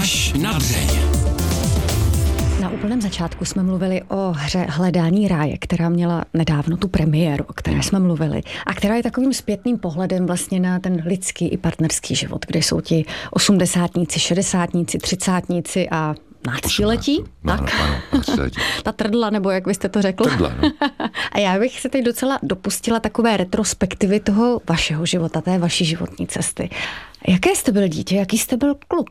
Až na dřeň. Na úplném začátku jsme mluvili o hře Hledání ráje, která měla nedávno tu premiéru, o které jsme mluvili, a která je takovým zpětným pohledem vlastně na ten lidský i partnerský život, kde jsou ti osmdesátníci, šedesátníci, třicátníci a náctiletí? Tak? Ano, Ta trdla, nebo jak byste to řekl? Trdla, no. A já bych se teď docela dopustila takové retrospektivy toho vašeho života, té vaší životní cesty. Jaké jste byl dítě, jaký jste byl kluk?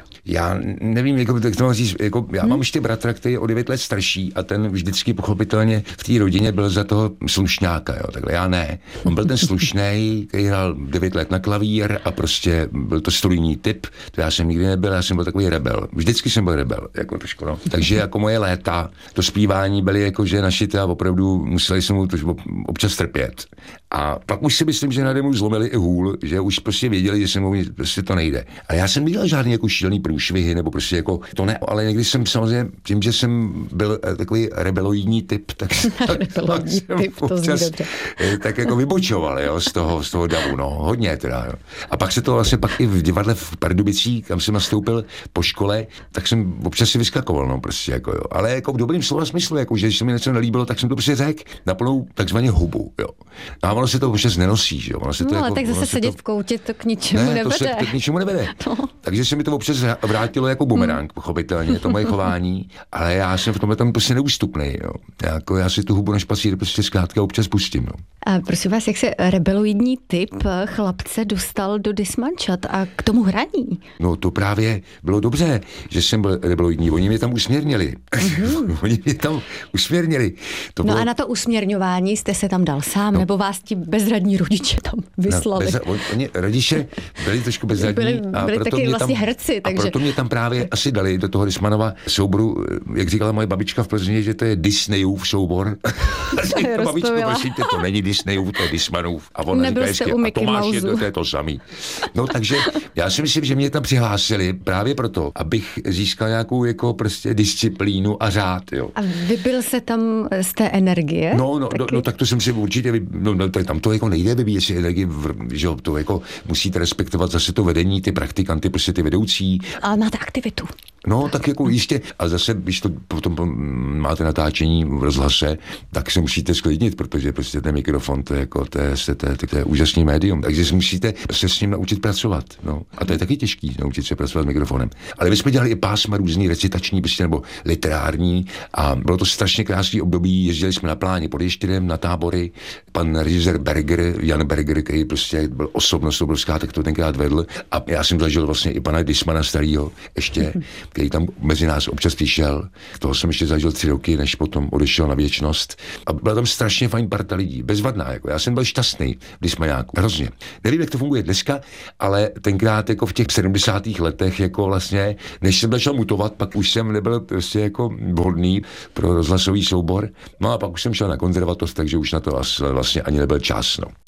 Já nevím, jak to mám říct, já mám ještě bratra, který je o 9 let starší a ten vždycky pochopitelně v té rodině byl za toho slušňáka, jo, takhle já ne. On byl ten slušnej, který hrál 9 let na klavír a prostě byl to studijní typ, to já jsem nikdy nebyl, já jsem byl takový rebel. Vždycky jsem byl rebel, jako trošku, no. Takže jako moje léta, to zpívání byly jako, že našité a opravdu museli jsme mu to občas trpět. A pak už si myslím, že nade mnou zlomili i hůl, že už prostě věděli, že se mu prostě to nejde. A já jsem nedělal žádný jako šílený průšvihy, nebo prostě jako to ne, ale někdy jsem samozřejmě tím, že jsem byl takový rebeloidní typ, tak rebeloidní typ, to zní dobře. Tak jako vybočoval, jo, z toho davu, no, hodně teda, jo. A pak se to vlastně pak i v divadle v Pardubicích, kam jsem nastoupil po škole, tak jsem občas si vyskakoval, no, prostě jako, jo. Ale jako v dobrým slova smyslu, jako, že když se mi něco nelíbilo, tak jsem to prostě řekl na plnou takzvaně hubu, jo. A ono se to občas nenosí, jo. Ono se to ale jako, tak zase sedět v koutě to k ničemu nevede. To k ničemu nevede. No. Takže se mi to občas vrátilo jako bumerang, pochopitelně, to moje chování, ale já jsem v tomhle tam prostě neústupný, jo. Já si tu hubu na špacír prostě zkrátka občas pustím, no. A prosím vás, jak se rebeloidní typ chlapce dostal do dismančat a k tomu hraní? No to právě bylo dobře, že jsem byl rebeloidní, oni mě tam usměrnili. Oni mě tam usměrnili. No a na to usměrňování jste se tam dal sám, nebo vás ti bezradní rodiče tam vyslali? Oni rodiče byli trošku bezradní. Byli taky vlastně herci, takže... A proto mě tam právě asi dali do toho Dismanova souboru, jak říkala moje babička v Plzni, že to je Disneyův soubor. Babičko, prosím tě, to není Disneyův, to je Dismanův. A ona nebyl říká jste u Mickey Tomáš, Mouse. je to samý. No takže já si myslím, že mě tam přihlásili právě proto, abych získal nějakou jako prostě disciplínu a řád, jo. A vybil se tam z té energie? No, tak to jsem si určitě, tam to jako nejde vybíjet si energii, že to jako musíte respektovat zase to vedení, ty praktikanty, prostě ty vedoucí. Ale máte aktivitu. No, tak jako jistě. A zase, když to potom máte natáčení v rozhlase, tak se musíte sklidnit, protože prostě ten mikrofon, to je úžasný médium. Takže musíte se s ním naučit pracovat. No. A to je taky těžký, naučit se pracovat s mikrofonem. Ale my jsme dělali i pásma různý recitační, prostě, nebo literární. A bylo to strašně krásný období. Jezdili jsme na Pláni pod Ještědem, na tábory. Pan režisér Jan Berger, který prostě byl osobnost obrovská, tak to tenkrát vedl. A já jsem zažil vlastně i pana Dismana starýho ještě, který tam mezi nás občas přišel. Toho jsem ještě zažil 3 roky, než potom odešel na věčnost. A byla tam strašně fajn parta lidí, bezvadná. Jako. Já jsem byl šťastný v Dismaňáku, hrozně. Nevím, jak to funguje dneska, ale tenkrát jako v těch 70. letech, jako vlastně, než jsem začal mutovat, pak už jsem nebyl prostě jako vhodný pro rozhlasový soubor. No a pak už jsem šel na konzervatoř, takže už na to vlastně ani nebyl čas. No.